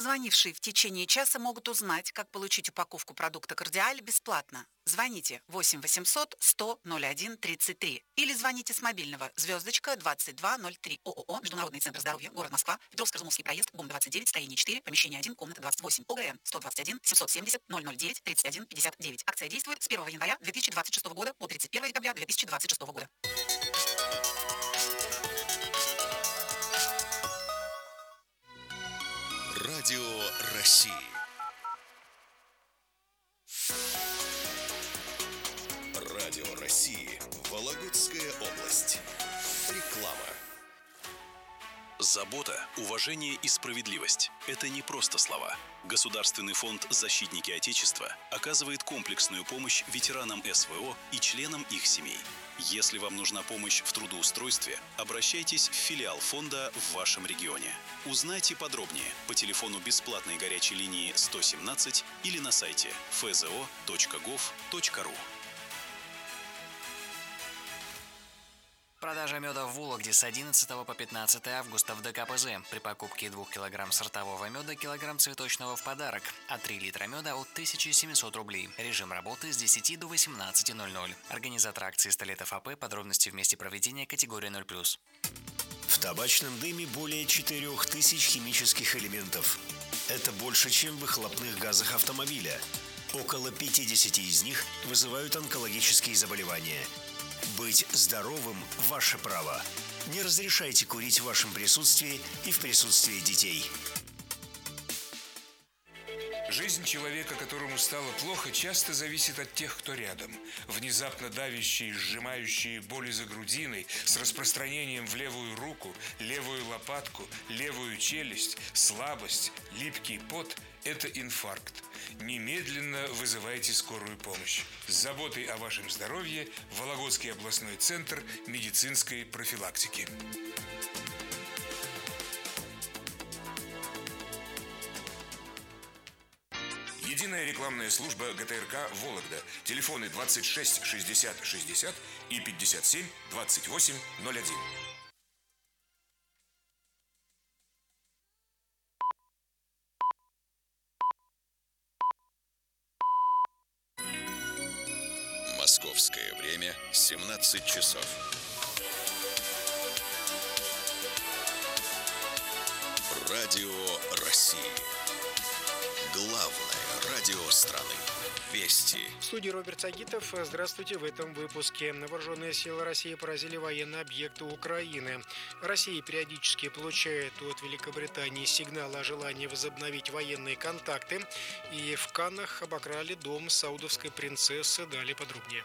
позвонившие в течение часа могут узнать, как получить упаковку продукта «Кардиаль» бесплатно. Звоните 8 800 100 01 33 или звоните с мобильного звездочка 2203. ООО «Международный центр здоровья», город Москва, Петровско-Разумовский проезд, ГУМ 29, строение 4, помещение 1, комната 28, ОГРН 121 770 009 31 59. Акция действует с 1 января 2026 года по 31 декабря 2026 года. Радио России. Радио России. Вологодская область. Реклама. Забота, уважение и справедливость – это не просто слова. Государственный фонд «Защитники Отечества» оказывает комплексную помощь ветеранам СВО и членам их семей. Если вам нужна помощь в трудоустройстве, обращайтесь в филиал фонда в вашем регионе. Узнайте подробнее по телефону бесплатной горячей линии 117 или на сайте fzo.gov.ru. Продажа меда в Вологде с 11 по 15 августа в ДКПЗ. При покупке 2 кг сортового меда килограмм цветочного в подарок, а 3 литра меда от 1700 рублей. Режим работы с 10 до 18:00. Организатор акции Столетов АП. Подробности в месте проведения категории 0+. В табачном дыме более 4000 химических элементов. Это больше, чем в выхлопных газах автомобиля. Около 50 из них вызывают онкологические заболевания. Быть здоровым – ваше право. Не разрешайте курить в вашем присутствии и в присутствии детей. Жизнь человека, которому стало плохо, часто зависит от тех, кто рядом. Внезапно давящие, сжимающие боли за грудиной, с распространением в левую руку, левую лопатку, левую челюсть, слабость, липкий пот – это инфаркт. Немедленно вызывайте скорую помощь. С заботой о вашем здоровье Вологодский областной центр медицинской профилактики. Единая рекламная служба ГТРК «Вологда». Телефоны 26 60 60 и 57 28 01. Московское время 17 часов. Радио России. Главное радио страны. Вести. В студии Роберт Сагитов. Здравствуйте. В этом выпуске. Вооруженные силы России поразили военные объекты Украины. Россия периодически получает от Великобритании сигналы о желании возобновить военные контакты. И в Каннах обокрали дом саудовской принцессы. Далее подробнее.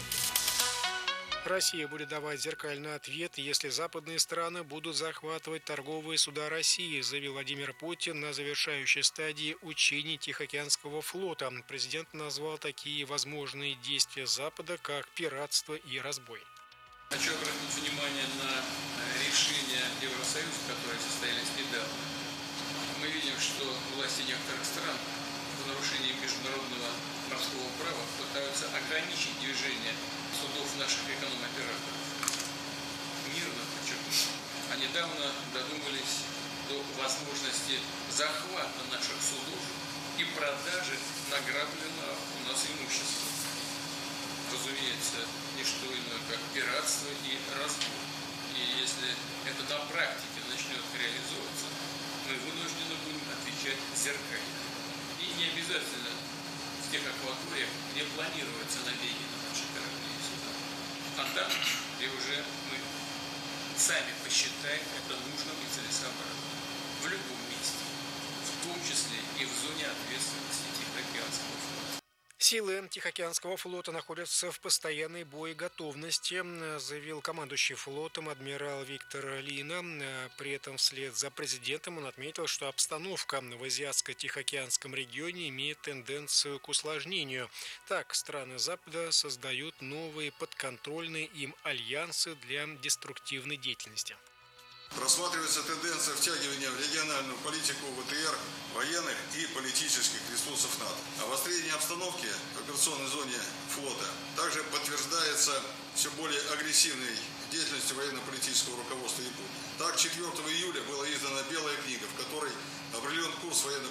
Россия будет давать зеркальный ответ, если западные страны будут захватывать торговые суда России, заявил Владимир Путин на завершающей стадии учений Тихоокеанского флота. Президент назвал такие возможные действия Запада как пиратство и разбой. Хочу обратить внимание на решения Евросоюза, которые состоялись недавно. Мы видим, что власти некоторых стран в нарушении международного морского права пытаются ограничить движение судов наших эконом-операторов. Мирно, подчеркну. А недавно додумались до возможности захвата наших судов и продажи награбленного у нас имущества. Разумеется, не что иное, как пиратство и разбой. И если это на практике начнет реализовываться, мы вынуждены будем отвечать зеркально. И не обязательно в тех акваториях, где планируется набеги на наши корабли и суда. А там, где уже мы сами посчитаем это нужным и целесообразным. В любом месте, в том числе и в зоне ответственности Тихоокеанского флота. Силы Тихоокеанского флота находятся в постоянной боеготовности, заявил командующий флотом адмирал Виктор Лина. При этом вслед за президентом он отметил, что обстановка в Азиатско-Тихоокеанском регионе имеет тенденцию к усложнению. Так, страны Запада создают новые подконтрольные им альянсы для деструктивной деятельности. Просматривается тенденция втягивания в региональную политику ВТР, военных и политических ресурсов НАТО. Обострение обстановки в операционной зоне флота также подтверждается все более агрессивной деятельностью военно-политического руководства Японии. Так, 4 июля была издана Белая книга, в которой определен курс военно